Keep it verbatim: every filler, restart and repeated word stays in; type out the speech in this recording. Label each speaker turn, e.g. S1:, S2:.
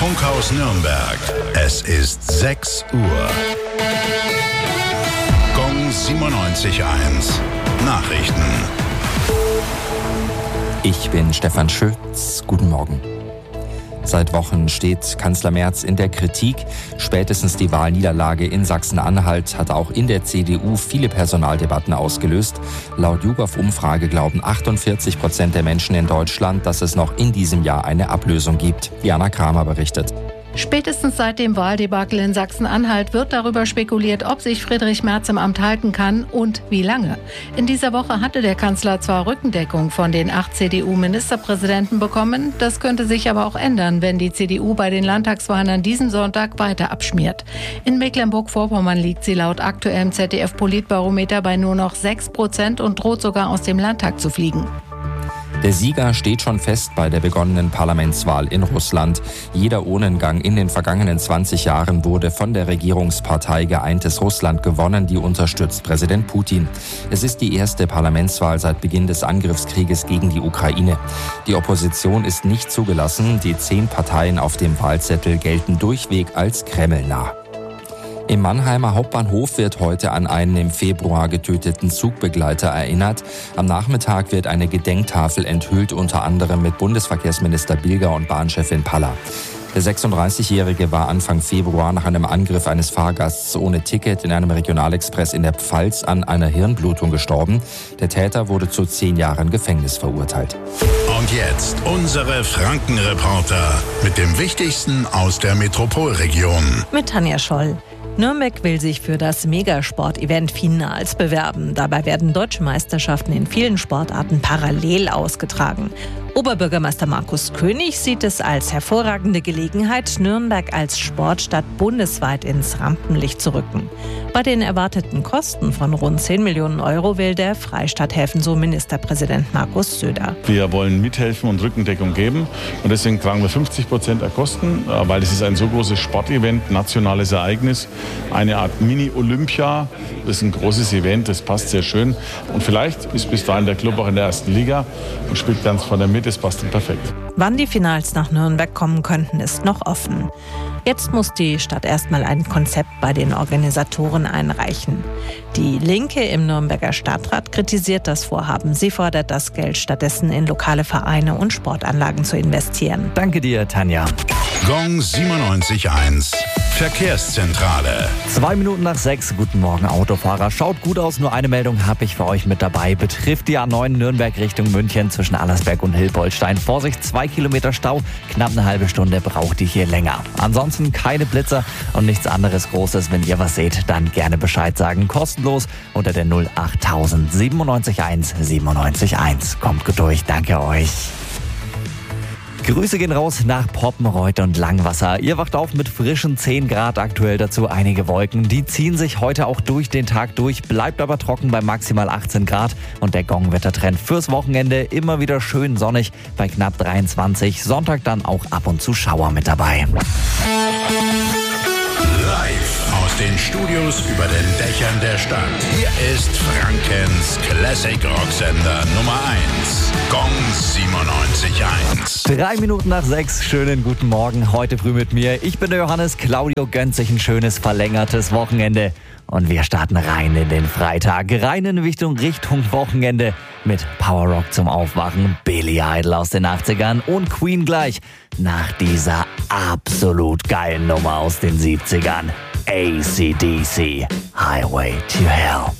S1: Funkhaus Nürnberg. Es ist sechs Uhr. Gong siebenundneunzig Komma eins. Nachrichten.
S2: Ich bin Stefan Schütz. Guten Morgen. Seit Wochen steht Kanzler Merz in der Kritik. Spätestens die Wahlniederlage in Sachsen-Anhalt hat auch in der C D U viele Personaldebatten ausgelöst. Laut YouGov-Umfrage glauben achtundvierzig Prozent der Menschen in Deutschland, dass es noch in diesem Jahr eine Ablösung gibt. Jana Kramer berichtet.
S3: Spätestens seit dem Wahldebakel in Sachsen-Anhalt wird darüber spekuliert, ob sich Friedrich Merz im Amt halten kann und wie lange. In dieser Woche hatte der Kanzler zwar Rückendeckung von den acht C D U-Ministerpräsidenten bekommen, das könnte sich aber auch ändern, wenn die C D U bei den Landtagswahlen an diesem Sonntag weiter abschmiert. In Mecklenburg-Vorpommern liegt sie laut aktuellem Z D F-Politbarometer bei nur noch sechs Prozent und droht sogar aus dem Landtag zu fliegen.
S2: Der Sieger steht schon fest bei der begonnenen Parlamentswahl in Russland. Jeder Urnengang in den vergangenen zwanzig Jahren wurde von der Regierungspartei Geeintes Russland gewonnen, die unterstützt Präsident Putin. Es ist die erste Parlamentswahl seit Beginn des Angriffskrieges gegen die Ukraine. Die Opposition ist nicht zugelassen. Die zehn Parteien auf dem Wahlzettel gelten durchweg als kremlnah. Im Mannheimer Hauptbahnhof wird heute an einen im Februar getöteten Zugbegleiter erinnert. Am Nachmittag wird eine Gedenktafel enthüllt, unter anderem mit Bundesverkehrsminister Bilger und Bahnchefin Paller. Der sechsunddreißigjährige war Anfang Februar nach einem Angriff eines Fahrgasts ohne Ticket in einem Regionalexpress in der Pfalz an einer Hirnblutung gestorben. Der Täter wurde zu zehn Jahren Gefängnis verurteilt.
S1: Und jetzt unsere Frankenreporter mit dem Wichtigsten aus der Metropolregion.
S4: Mit Tanja Scholl. Nürnberg will sich für das Megasport-Event Finals bewerben. Dabei werden deutsche Meisterschaften in vielen Sportarten parallel ausgetragen. Oberbürgermeister Markus König sieht es als hervorragende Gelegenheit, Nürnberg als Sportstadt bundesweit ins Rampenlicht zu rücken. Bei den erwarteten Kosten von rund zehn Millionen Euro will der Freistaat helfen, so Ministerpräsident Markus Söder.
S5: Wir wollen mithelfen und Rückendeckung geben und deswegen tragen wir fünfzig Prozent der Kosten, weil es ist ein so großes Sportevent, nationales Ereignis, eine Art Mini-Olympia. Das ist ein großes Event, das passt sehr schön und vielleicht ist bis dahin der Club auch in der ersten Liga und spielt ganz von der Mitte, das passt ihm perfekt.
S4: Wann die Finals nach Nürnberg kommen könnten, ist noch offen. Jetzt muss die Stadt erstmal ein Konzept bei den Organisatoren einreichen. Die Linke im Nürnberger Stadtrat kritisiert das Vorhaben. Sie fordert das Geld stattdessen in lokale Vereine und Sportanlagen zu investieren.
S2: Danke dir, Tanja.
S1: Gong siebenundneunzig Komma eins. Verkehrszentrale.
S6: Zwei Minuten nach sechs. Guten Morgen, Autofahrer. Schaut gut aus. Nur eine Meldung habe ich für euch mit dabei. Betrifft die A neun Nürnberg Richtung München zwischen Allersberg und Hilpoltstein. Vorsicht, zwei Kilometer Stau. Knapp eine halbe Stunde braucht ihr hier länger. Ansonsten keine Blitzer und nichts anderes Großes. Wenn ihr was seht, dann gerne Bescheid sagen. Kostenlos unter der null achttausend siebenundneunzig eins siebenundneunzig eins. Kommt gut durch. Danke euch. Grüße gehen raus nach Poppenreuth und Langwasser. Ihr wacht auf mit frischen zehn Grad, aktuell dazu einige Wolken. Die ziehen sich heute auch durch den Tag durch, bleibt aber trocken bei maximal achtzehn Grad. Und der Gong-Wettertrend fürs Wochenende immer wieder schön sonnig bei knapp dreiundzwanzig. Sonntag dann auch ab und zu Schauer mit dabei.
S1: Live aus den Studios über den Dächern der Stadt. Hier ist Frankens Classic Rocksender Nummer eins. Gong siebenundneunzig Komma eins.
S6: Drei Minuten nach sechs. Schönen guten Morgen. Heute früh mit mir. Ich bin der Johannes. Claudio gönnt sich ein schönes verlängertes Wochenende. Und wir starten rein in den Freitag. Rein in Richtung, Richtung Wochenende mit Powerrock zum Aufwachen. Billy Idol aus den achtzigern und Queen gleich nach dieser absolut geilen Nummer aus den siebzigern. A C D C, Highway to Hell.